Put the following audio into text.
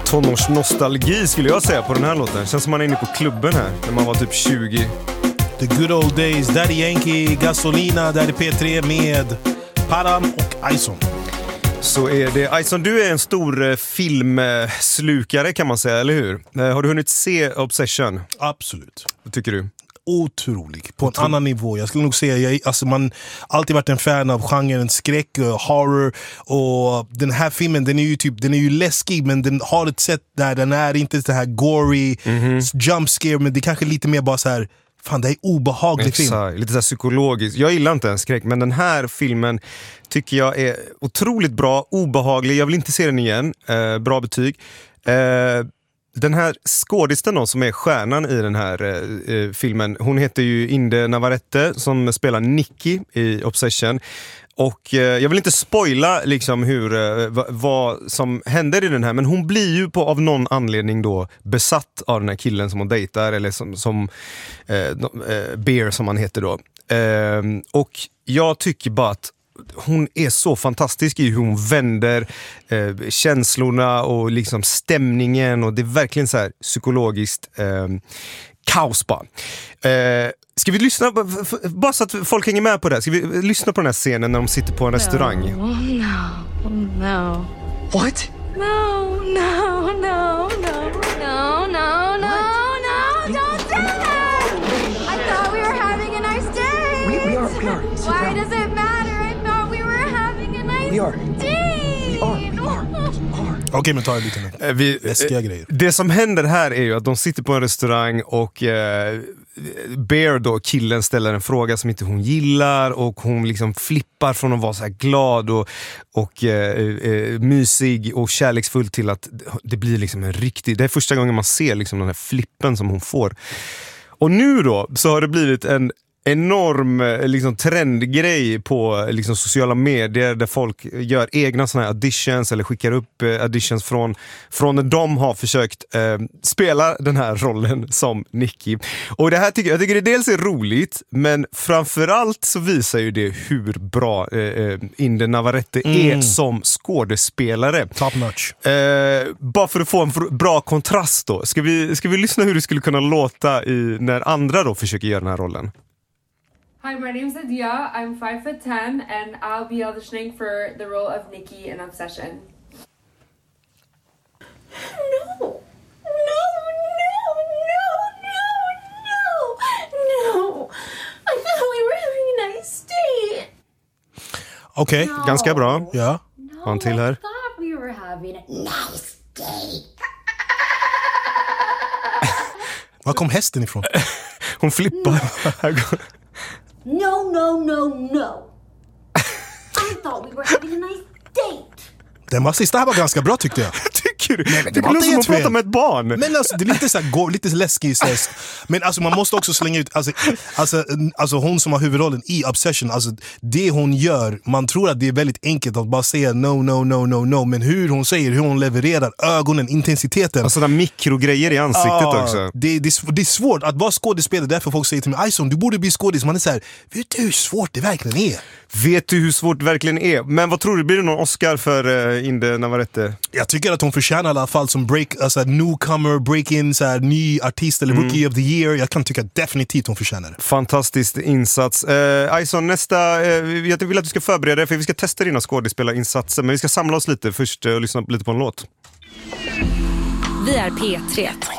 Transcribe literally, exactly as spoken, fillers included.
tonårsnostalgi skulle jag säga på den här låten. Känns som man är inne på klubben här när man var typ tjugo. The good old days, Daddy Yankee, Gasolina, Daddy P tre med Param och Ison. Så är det. Ison, du är en stor eh, filmslukare kan man säga, eller hur? Eh, har du hunnit se Obsession? Absolut. Vad tycker du? Otrolig, på en Otrolig. annan nivå. Jag skulle nog säga, jag alltså man alltid varit en fan av genren skräck och horror, och den här filmen, den är ju typ, den är ju läskig, men den har ett sätt där den är inte så här gory, mm-hmm. jump scare, men det är kanske lite mer bara så här, fan, det är obehaglig Exakt. film. Lite så här psykologiskt. Jag gillar inte en skräck, men den här filmen tycker jag är otroligt bra, obehaglig. Jag vill inte se den igen. Eh, bra betyg. Eh, Den här skådisten då, som är stjärnan i den här eh, filmen, hon heter ju Inde Navarrete som spelar Nikki i Obsession. Och eh, jag vill inte spoila liksom hur eh, v- vad som händer i den här, men hon blir ju på av någon anledning då besatt av den här killen som hon dejtar, eller som, som eh, eh, Bear som han heter då. Eh, och jag tycker bara att hon är så fantastisk i hur hon vänder eh, känslorna och liksom stämningen, och det är verkligen så här psykologiskt eh, kaos bara. Eh, ska vi lyssna, bara så att folk hänger med på det, ska vi lyssna på den här scenen när de sitter på en no, restaurang? No, no. What? No, no, no, no, no, no, no, no, don't do that! I thought we were having a nice day! We, we are, we are. Why does it matter? We are. We are. We are. Okej, okay, men ta det lite nu. Vi, Läskiga grejer. Det som händer här är ju att de sitter på en restaurang och eh, Bear då, killen, ställer en fråga som inte hon gillar, och hon liksom flippar från att vara så här glad och, och eh, eh, mysig och kärleksfull till att det blir liksom en riktig, det är första gången man ser liksom den här flippen som hon får. Och nu då så har det blivit en enorm liksom, trendgrej på liksom, sociala medier där folk gör egna såna här auditions eller skickar upp eh, auditions från, från när de har försökt eh, spela den här rollen som Nikki. Och det här tycker jag tycker det dels är roligt, men framförallt så visar ju det hur bra eh, Inde Navarrete mm. är som skådespelare. Top notch. Eh, bara för att få en bra kontrast då. Ska vi, ska vi lyssna hur det skulle kunna låta i, när andra då försöker göra den här rollen? Hi, my name's Adia. I'm five foot ten, and I'll be auditioning for the role of Nikki in Obsession. No, no, no, no, no, no. I thought we were having a nice day. Okej, okay. No. Ganska bra. Ja. No, Han till här. I thought we were having a nice day. Var kom hästen ifrån? Hon flippar. No. No, no, no, no. I thought we were having a nice date. Den var sista här var ganska bra, tyckte jag. Tycker du? Nej, men det var inte som att prata med ett barn. Men alltså, det är lite så här, går lite läskigt. Men alltså, man måste också slänga ut alltså, alltså, alltså hon som har huvudrollen i Obsession, alltså, det hon gör, man tror att det är väldigt enkelt att bara säga no, no, no, no, no. Men hur hon säger, hur hon levererar, ögonen, intensiteten. Alltså sådana mikrogrejer i ansiktet ah, också. Det, det, det är svårt att vara skådespelare, därför folk säger till mig, Ison, du borde bli skådis. Man är så här, vet du hur svårt det verkligen är? Vet du hur svårt det verkligen är? Men vad tror du, blir det någon Oscar för uh, Inde Navarrete? Jag tycker att hon förtjänar i alla fall som break, alltså newcomer, break-in, så här, ny artist eller rookie mm. of the year. Jag kan tycka definitivt hon förtjänar. Fantastisk insats. Uh, Ison, nästa, uh, jag vill att du ska förbereda dig, för vi ska testa dina skådespelarinsatser, men vi ska samla oss lite först uh, och lyssna lite på en låt. Vi är P tre.